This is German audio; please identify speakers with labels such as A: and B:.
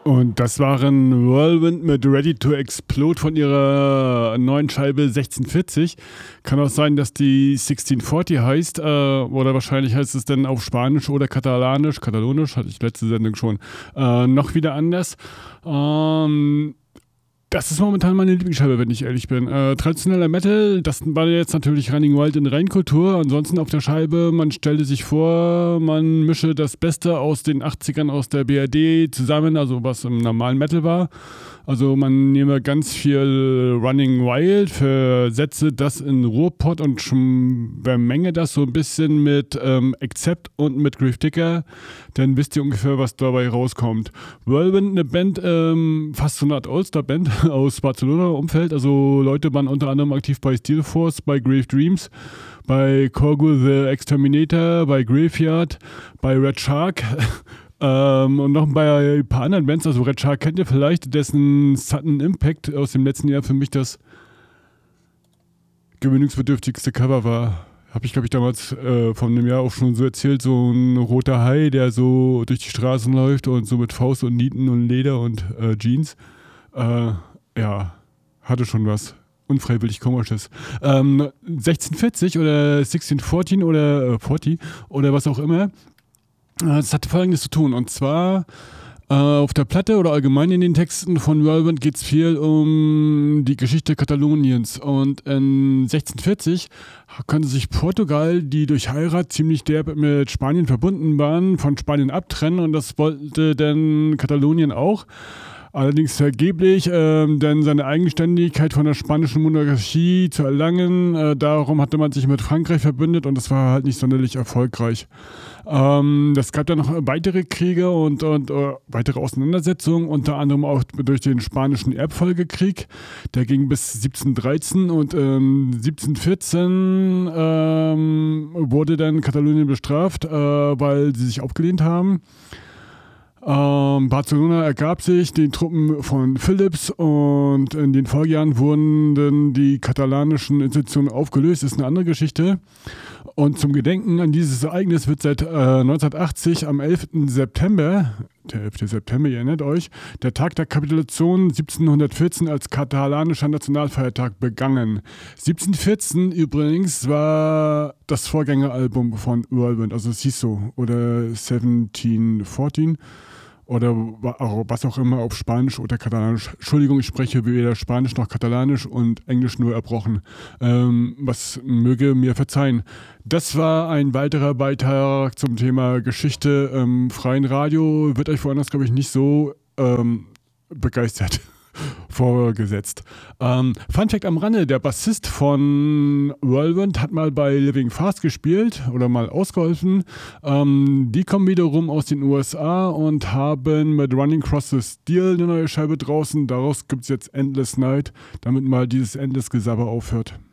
A: Und das waren Whirlwind mit Ready to Explode von ihrer neuen Scheibe 1640. Kann auch sein, dass die 1640 heißt, oder wahrscheinlich heißt es dann auf Spanisch oder Katalanisch. Katalonisch hatte ich letzte Sendung schon. Noch wieder anders. Das ist momentan meine Lieblingsscheibe, wenn ich ehrlich bin. Traditioneller Metal, das war jetzt natürlich Running Wild in Reinkultur. Ansonsten auf der Scheibe, man stellte sich vor, man mische das Beste aus den 80ern aus der BRD zusammen, also was im normalen Metal war. Also man nehme ganz viel Running Wild, versetze das in Ruhrpott und vermenge das so ein bisschen mit Accept und mit Gravedigger, dann wisst ihr ungefähr, was dabei rauskommt. Whirlwind, eine Band, fast so eine Art All-Star-Band aus Barcelona-Umfeld, also Leute waren unter anderem aktiv bei Steel Force, bei Grave Dreams, bei Korgul the Exterminator, bei Graveyard, bei Red Shark, und noch bei ein paar anderen Bands, also Red Shark kennt ihr vielleicht, dessen Sudden Impact aus dem letzten Jahr für mich das gewöhnungsbedürftigste Cover war. Habe ich, glaube ich, damals von einem Jahr auch schon so erzählt, so ein roter Hai, der so durch die Straßen läuft und so mit Faust und Nieten und Leder und Jeans. Ja, hatte schon was unfreiwillig Komisches. 1640 oder 1614 oder 40 oder was auch immer. Das hat Folgendes zu tun, und zwar auf der Platte oder allgemein in den Texten von Whirlwind geht es viel um die Geschichte Kataloniens, und in 1640 konnte sich Portugal, die durch Heirat ziemlich derb mit Spanien verbunden waren, von Spanien abtrennen, und das wollte dann Katalonien auch. Allerdings vergeblich, denn seine Eigenständigkeit von der spanischen Monarchie zu erlangen, darum hatte man sich mit Frankreich verbündet, und das war halt nicht sonderlich erfolgreich. Das gab dann noch weitere Kriege und weitere Auseinandersetzungen, unter anderem auch durch den spanischen Erbfolgekrieg. Der ging bis 1713, und 1714 wurde dann Katalonien bestraft, weil sie sich aufgelehnt haben. Barcelona ergab sich den Truppen von Philips, und in den Folgejahren wurden dann die katalanischen Institutionen aufgelöst. Das ist eine andere Geschichte. Und zum Gedenken an dieses Ereignis wird seit 1980 am 11. September, der 11. September, ihr erinnert euch, der Tag der Kapitulation 1714 als katalanischer Nationalfeiertag begangen. 1714 übrigens war das Vorgängeralbum von Whirlwind, also es hieß so, oder 1714 oder was auch immer auf Spanisch oder Katalanisch. Entschuldigung, ich spreche weder Spanisch noch Katalanisch und Englisch nur erbrochen. Was möge mir verzeihen. Das war ein weiterer Beitrag zum Thema Geschichte im freien Radio. Wird euch woanders, glaube ich, nicht so begeistert vorgesetzt. Fun Fact am Rande, der Bassist von Whirlwind hat mal bei Living Fast gespielt oder mal ausgeholfen. Die kommen wiederum aus den USA und haben mit Running Across the Steel eine neue Scheibe draußen. Daraus gibt es jetzt Endless Night, damit mal dieses Endless Gesabber aufhört.